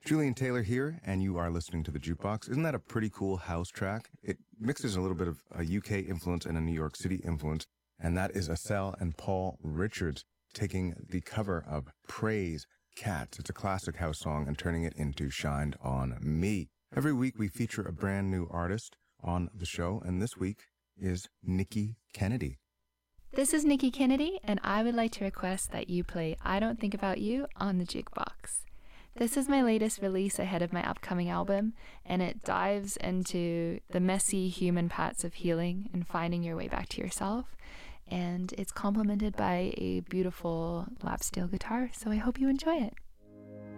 Julian Taylor here, and you are listening to The Jukebox. Isn't that a pretty cool house track? It mixes a little bit of a UK influence and a New York City influence, and that is Estelle and Paul Richards taking the cover of Praise Cats. It's a classic house song and turning it into Shined on Me. Every week we feature a brand new artist on the show, and this week is Nikki Kennedy. This is Nikki Kennedy, and I would like to request that you play I Don't Think About You on the Jukebox. This is my latest release ahead of my upcoming album, and it dives into the messy human parts of healing and finding your way back to yourself. And it's complemented by a beautiful lap steel guitar, so I hope you enjoy it.